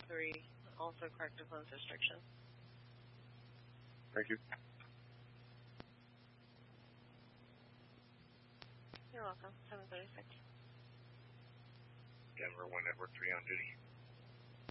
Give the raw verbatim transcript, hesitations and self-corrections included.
three, also corrective lens restriction. Thank you. You're welcome. seven thirty-six. Denver one Edward three on duty.